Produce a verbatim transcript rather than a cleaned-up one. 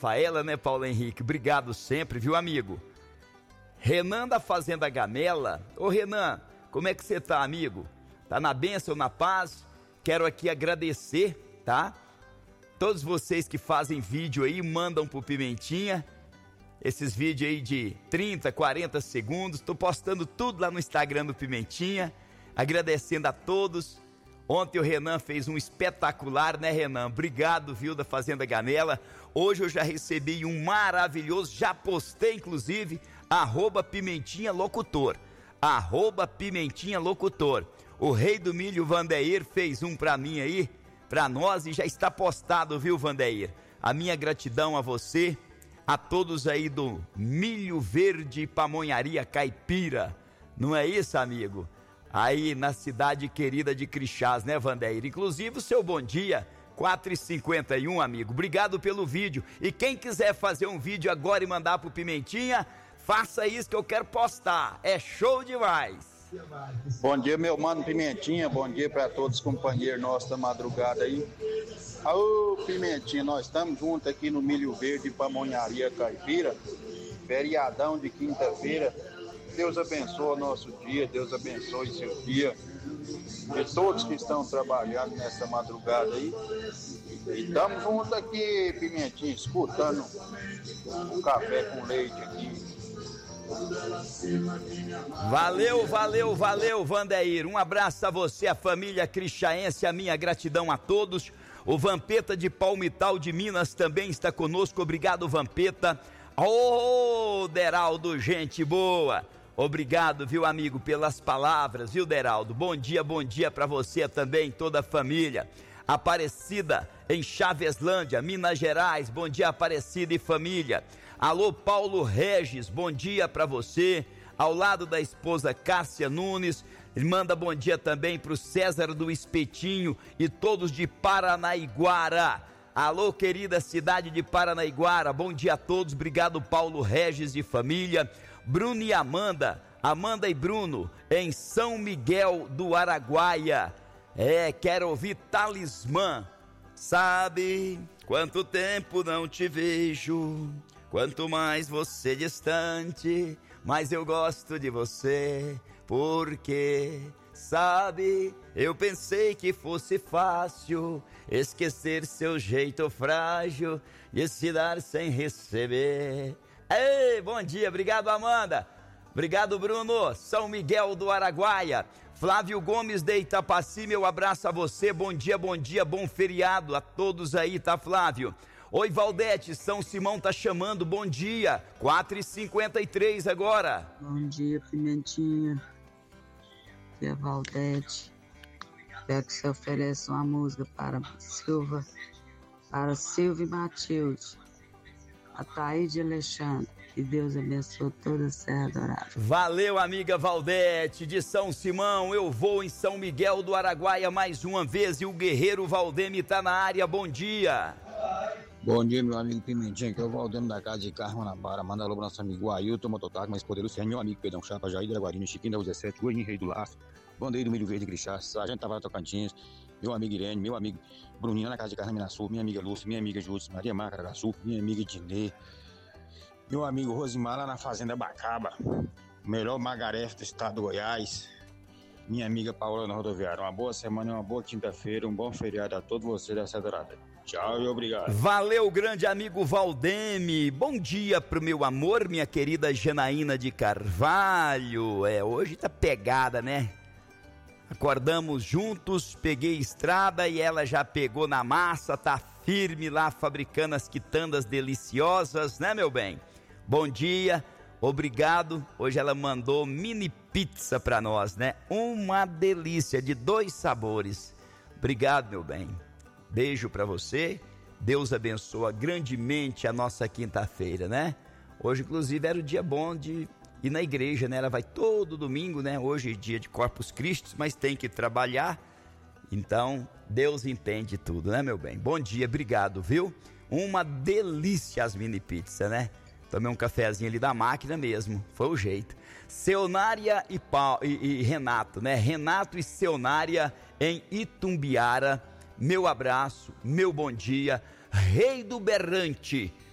Rafaela, né, Paulo Henrique? Obrigado sempre, viu, amigo? Renan da Fazenda Gamela. Ô, Renan, como é que você tá, amigo? Tá na bênção, na paz? Quero aqui agradecer, tá? Todos vocês que fazem vídeo aí, mandam pro Pimentinha. Esses vídeos aí de trinta, quarenta segundos. Tô postando tudo lá no Instagram do Pimentinha. Agradecendo a todos. Ontem o Renan fez um espetacular, né, Renan? Obrigado, viu, da Fazenda Gamela. Hoje eu já recebi um maravilhoso, já postei, inclusive, arroba Pimentinha Locutor. Arroba Pimentinha Locutor. O Rei do Milho, Vandeir, fez um pra mim aí, pra nós, e já está postado, viu, Vandeir? A minha gratidão a você, a todos aí do Milho Verde Pamonharia Caipira. Não é isso, amigo? Aí na cidade querida de Crixás, né, Vandeir? Inclusive o seu bom dia, quatro e cinquenta e um, amigo. Obrigado pelo vídeo. E quem quiser fazer um vídeo agora e mandar pro Pimentinha, faça isso que eu quero postar. É show demais. Bom dia, meu mano Pimentinha. Bom dia para todos os companheiros nossos da madrugada aí. Ô, Pimentinha, nós estamos juntos aqui no Milho Verde Pamonharia Caipira. Feriadão de quinta-feira. Deus abençoe o nosso dia, Deus abençoe seu dia, de todos que estão trabalhando nessa madrugada aí. E estamos juntos aqui, Pimentinha, escutando um café com leite aqui. Valeu, valeu, valeu, Vandeir. Um abraço a você, a família cristiaense, a minha gratidão a todos. O Vampeta de Palmital de Minas também está conosco. Obrigado, Vampeta. Ô, Deraldo, gente boa. Obrigado, viu, amigo, pelas palavras, viu, Deraldo? Bom dia, bom dia para você também, toda a família. Aparecida em Chaveslândia, Minas Gerais. Bom dia, Aparecida e família. Alô, Paulo Regis, bom dia para você. Ao lado da esposa Cássia Nunes. Ele manda bom dia também pro César do Espetinho e todos de Paranaiguara. Alô, querida cidade de Paranaiguara, bom dia a todos, obrigado, Paulo Regis e família. Bruno e Amanda, Amanda e Bruno, em São Miguel do Araguaia. É, quero ouvir Talismã. Sabe, quanto tempo não te vejo, quanto mais você distante, mais eu gosto de você, porque... Sabe, eu pensei que fosse fácil esquecer seu jeito frágil de se dar sem receber. Ei, bom dia, obrigado, Amanda. Obrigado, Bruno. São Miguel do Araguaia. Flávio Gomes de Itapaci, meu abraço a você. Bom dia, bom dia, bom feriado a todos aí, tá, Flávio? Oi, Valdete, São Simão tá chamando, bom dia. quatro e cinquenta e três agora. Bom dia, Pimentinha. Aqui é Valdete. Quero que você ofereça uma música para Silva, para Silvia e Matilde, a Thaíde Alexandre. Que Deus abençoe toda a Serra Dourada. Valeu, amiga Valdete de São Simão. Eu vou em São Miguel do Araguaia mais uma vez e o guerreiro Valdeme tá na área. Bom dia. Bom dia, meu amigo Pimentinha, que é o Valdeme da casa de Carmo na Bara. Manda alô pro nosso amigo Ailton Mototaco, mas poder Luciano, meu amigo Pedrão Chapa, Jair da Guarina, Chiquinho da U dezessete, Gordinho Rei do Laço, Bandeiro do Milho Verde Crixás, Sargento Tavares Tocantins, meu amigo Irene, meu amigo Bruninho na casa de Carmo Minasul, minha amiga Lúcia, minha amiga Júcia, Maria Marca Agaçu, minha amiga Dinê, meu amigo Rosimar lá na Fazenda Bacaba, o melhor Margarete do estado do Goiás, minha amiga Paola na rodoviária. Uma boa semana, uma boa quinta-feira, um bom feriado a todos vocês da Serra Dourada. Tchau e obrigado. Valeu, grande amigo Valdeme. Bom dia pro meu amor, minha querida Janaína de Carvalho. É, hoje tá pegada, né? Acordamos juntos, peguei estrada e ela já pegou na massa, tá firme lá fabricando as quitandas deliciosas, né, meu bem? Bom dia, obrigado. Hoje ela mandou mini pizza pra nós, né? Uma delícia de dois sabores. Obrigado, meu bem. Beijo pra você. Deus abençoa grandemente a nossa quinta-feira, né? Hoje, inclusive, era o dia bom de ir na igreja, né? Ela vai todo domingo, né? Hoje é dia de Corpus Christi, mas tem que trabalhar. Então, Deus entende tudo, né, meu bem? Bom dia, obrigado, viu? Uma delícia as mini pizzas, né? Tomei um cafezinho ali da máquina mesmo, foi o jeito. Seonária e, Paulo, e, e Renato, né? Renato e Seonária em Itumbiara. Meu abraço, meu bom dia. Rei do Berrante,